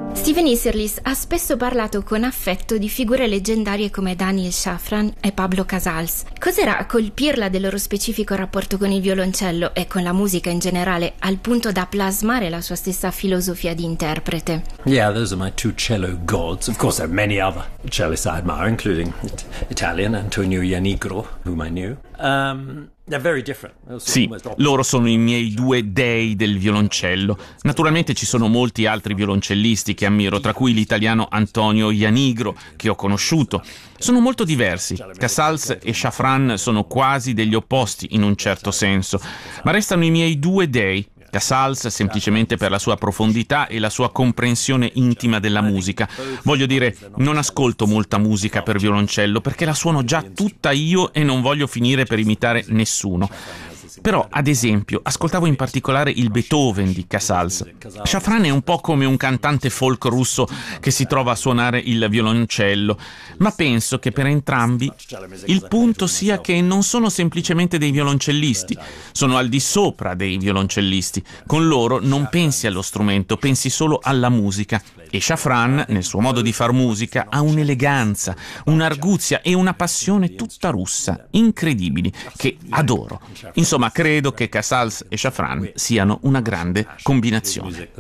Steven Isserlis ha spesso parlato con affetto di figure leggendarie come Daniel Shafran e Pablo Casals. Cos'era colpirla del loro specifico rapporto con il violoncello e con la musica in generale, al punto da plasmare la sua stessa filosofia di interprete? Yeah, those are my two cello gods. Of course, there are many other cellists I admire, including Italian Antonio Ianigro, whom I knew. They're very different. Sì, loro sono i miei due dei del violoncello. Naturalmente ci sono molti altri violoncellisti che ammiro, tra cui l'italiano Antonio Ianigro, che ho conosciuto. Sono molto diversi. Casals e Shafran sono quasi degli opposti in un certo senso, ma restano i miei due dei. Casals semplicemente per la sua profondità e la sua comprensione intima della musica. Voglio dire, non ascolto molta musica per violoncello perché la suono già tutta io e non voglio finire per imitare nessuno. Però, ad esempio, ascoltavo in particolare il Beethoven di Casals. Shafran è un po' come un cantante folk russo che si trova a suonare il violoncello, ma penso che per entrambi il punto sia che non sono semplicemente dei violoncellisti, sono al di sopra dei violoncellisti. Con loro non pensi allo strumento, pensi solo alla musica. E Shafran, nel suo modo di far musica, ha un'eleganza, un'arguzia e una passione tutta russa, incredibili, che adoro. Insomma, credo che Casals e Shafran siano una grande combinazione.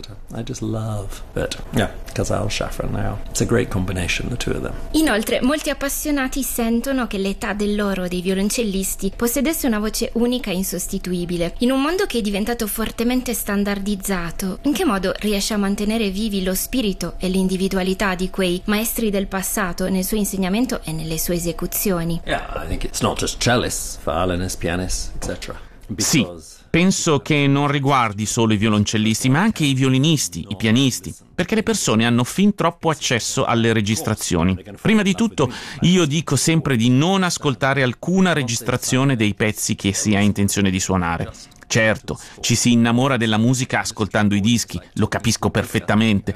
Inoltre, molti appassionati sentono che l'età dell'oro dei violoncellisti possedesse una voce unica e insostituibile. In un mondo che è diventato fortemente standardizzato, in che modo riesce a mantenere vivi lo spirito e l'individualità di quei maestri del passato nel suo insegnamento e nelle sue esecuzioni? Yeah, I think it's not just cellists, violinists, pianists, etc. Sì, penso che non riguardi solo i violoncellisti, ma anche i violinisti, i pianisti, perché le persone hanno fin troppo accesso alle registrazioni. Prima di tutto, io dico sempre di non ascoltare alcuna registrazione dei pezzi che si ha intenzione di suonare. Certo, ci si innamora della musica ascoltando i dischi, lo capisco perfettamente,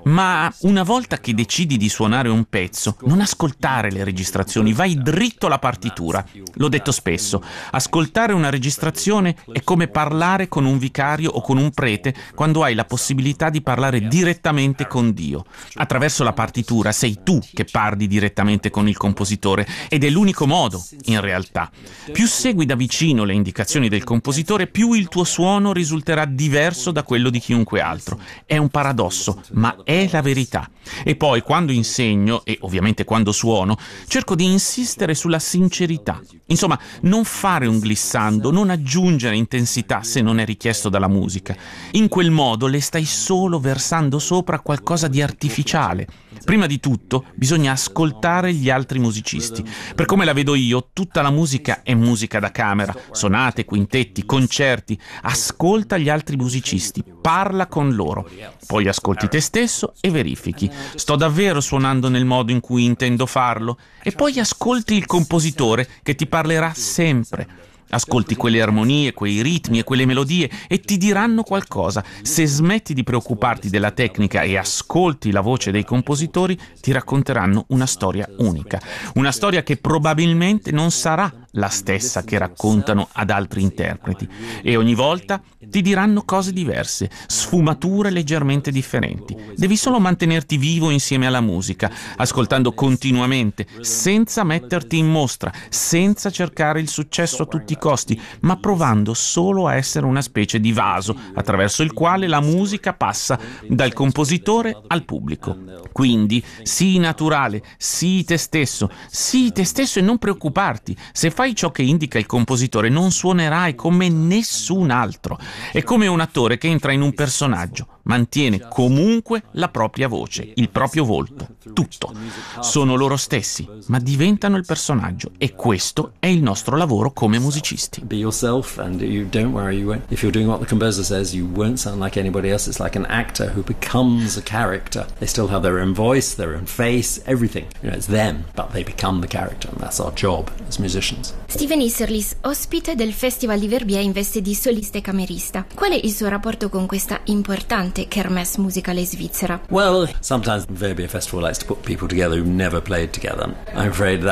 ma una volta che decidi di suonare un pezzo, non ascoltare le registrazioni, vai dritto alla partitura. L'ho detto spesso, ascoltare una registrazione è come parlare con un vicario o con un prete quando hai la possibilità di parlare direttamente con Dio. Attraverso la partitura sei tu che parli direttamente con il compositore ed è l'unico modo, in realtà. Più segui da vicino le indicazioni del compositore, più il tuo suono risulterà diverso da quello di chiunque altro. È un paradosso, ma è la verità. E poi, quando insegno, e ovviamente quando suono, cerco di insistere sulla sincerità. Insomma, non fare un glissando, non aggiungere intensità se non è richiesto dalla musica. In quel modo le stai solo versando sopra qualcosa di artificiale. Prima di tutto, bisogna ascoltare gli altri musicisti. Per come la vedo io, tutta la musica è musica da camera, sonate, quintetti, concerti. Ascolta gli altri musicisti, parla con loro. Poi ascolti te stesso e verifichi. Sto davvero suonando nel modo in cui intendo farlo? E poi ascolti il compositore che ti parlerà sempre. Ascolti quelle armonie, quei ritmi e quelle melodie e ti diranno qualcosa. Se smetti di preoccuparti della tecnica e ascolti la voce dei compositori, ti racconteranno una storia unica. Una storia che probabilmente non sarà la stessa che raccontano ad altri interpreti. E ogni volta ti diranno cose diverse, sfumature leggermente differenti. Devi solo mantenerti vivo insieme alla musica, ascoltando continuamente, senza metterti in mostra, senza cercare il successo a tutti i costi, ma provando solo a essere una specie di vaso attraverso il quale la musica passa dal compositore al pubblico. Quindi sii naturale, sii te stesso e non preoccuparti. Se fai ciò che indica il compositore non suonerai come nessun altro. È come un attore che entra in un personaggio, mantiene comunque la propria voce, il proprio volto, tutto. Sono loro stessi, ma diventano il personaggio e questo è il nostro lavoro come musicisti. Be yourself and you don't worry, if you're doing what the composer says, you won't sound like anybody else. It's like an actor who becomes a character. They still have their own voice, their own face, everything. You know, it's them, but they become the character and that's our job as musicians. Steven Isserlis, ospite del Festival di Verbier in veste di solista e camerista. Qual è il suo rapporto con questa importante kermesse musicale svizzera? Well, sometimes Verbier Festival likes to put people together who've never played together. I'm afraid that's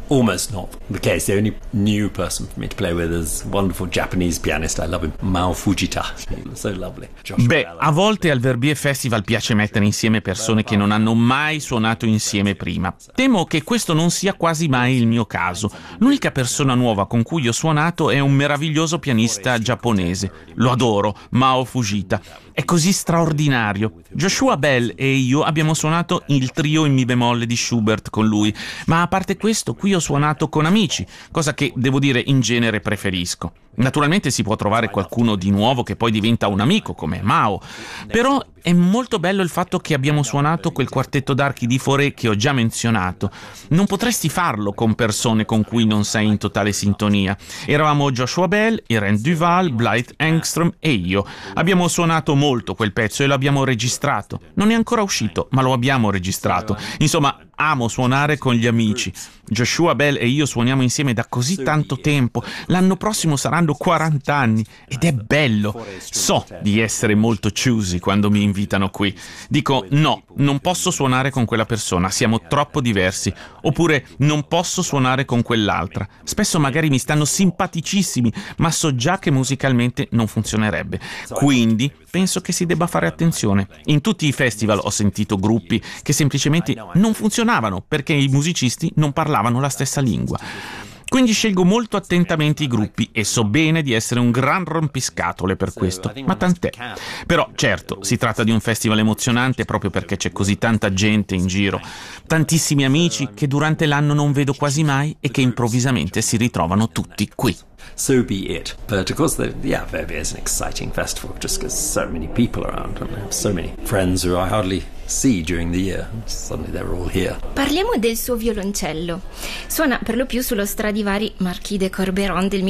almost not the case. The only new person for me to play with is a wonderful Japanese pianist. I love him, Mao Fujita. So lovely. Beh, a volte al Verbier Festival piace mettere insieme persone che non hanno mai suonato insieme prima. Temo che questo non sia quasi mai il mio caso. L'unica persona nuova con cui ho suonato è un meraviglioso pianista giapponese. Lo adoro, Mao Fujita. È così straordinario. Joshua Bell e io abbiamo suonato il trio in mi bemolle di Schubert con lui, ma a parte questo qui ho suonato con amici, cosa che devo dire in genere preferisco. Naturalmente si può trovare qualcuno di nuovo che poi diventa un amico come Mao, però è molto bello il fatto che abbiamo suonato quel quartetto d'archi di Fauré che ho già menzionato. Non potresti farlo con persone con cui non sei in totale sintonia. Eravamo Joshua Bell, Irene Duval, Blythe Engström e io. Abbiamo suonato molto quel pezzo e lo abbiamo registrato. Non è ancora uscito, ma lo abbiamo registrato. Insomma, amo suonare con gli amici. Joshua Bell e io suoniamo insieme da così tanto tempo. L'anno prossimo saranno 40 anni ed è bello. So di essere molto choosy quando mi invitano qui. Dico no, non posso suonare con quella persona, siamo troppo diversi. Oppure non posso suonare con quell'altra. Spesso magari mi stanno simpaticissimi, ma so già che musicalmente non funzionerebbe. Quindi penso che si debba fare attenzione. In tutti i festival ho sentito gruppi che semplicemente non funzionavano perché i musicisti non parlavano la stessa lingua. Quindi scelgo molto attentamente i gruppi e so bene di essere un gran rompiscatole per questo, ma tant'è. Però certo, si tratta di un festival emozionante proprio perché c'è così tanta gente in giro, tantissimi amici che durante l'anno non vedo quasi mai e che improvvisamente si ritrovano tutti qui. So be it. But of course, Verbier is an exciting festival just because so many people around and I have so many friends who I hardly see during the year. Suddenly they're all here. Parliamo del suo violoncello. Suona per lo più sullo Stradivari Marquis de Corberon del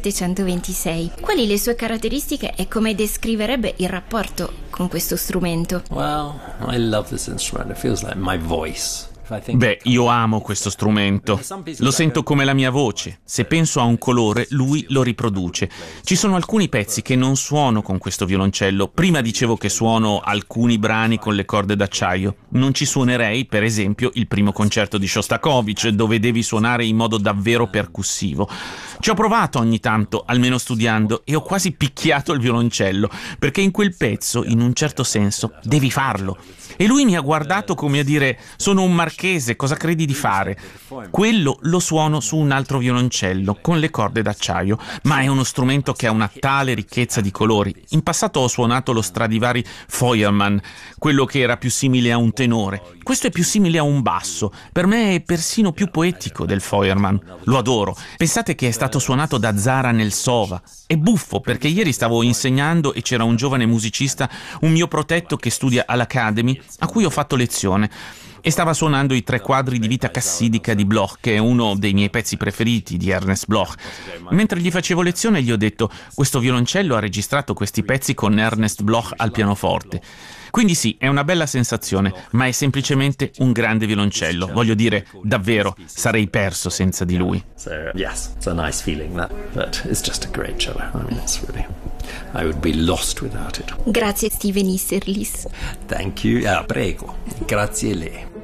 1726. Quali le sue caratteristiche e come descriverebbe il rapporto con questo strumento? Well, I love this instrument. It feels like my voice. Beh, io amo questo strumento. Lo sento come la mia voce. Se penso a un colore, lui lo riproduce. Ci sono alcuni pezzi che non suono con questo violoncello. Prima dicevo che suono alcuni brani con le corde d'acciaio. Non ci suonerei, per esempio, il primo concerto di Shostakovich, dove devi suonare in modo davvero percussivo. Ci ho provato ogni tanto, almeno studiando, e ho quasi picchiato il violoncello, perché in quel pezzo, in un certo senso, devi farlo. E lui mi ha guardato come a dire: sono un marchese, cosa credi di fare? Quello lo suono su un altro violoncello, con le corde d'acciaio, ma è uno strumento che ha una tale ricchezza di colori. In passato ho suonato lo Stradivari Feuermann, quello che era più simile a un tenore. Questo è più simile a un basso. Per me è persino più poetico del Feuermann. Lo adoro. Pensate che è stato suonato da Zara Nelsova. È buffo perché ieri stavo insegnando e c'era un giovane musicista, un mio protetto che studia all'Academy, a cui ho fatto lezione. E stava suonando i 3 quadri di vita cassidica di Bloch, che è uno dei miei pezzi preferiti di Ernest Bloch. Mentre gli facevo lezione gli ho detto: questo violoncello ha registrato questi pezzi con Ernest Bloch al pianoforte. Quindi sì, è una bella sensazione, ma è semplicemente un grande violoncello. Voglio dire, davvero, sarei perso senza di lui. So, yes, it's a nice feeling that, but it's just a great cello. I mean, it's really, I would be lost without it. Grazie Steven Isserlis. Thank you. Prego. Grazie a lei.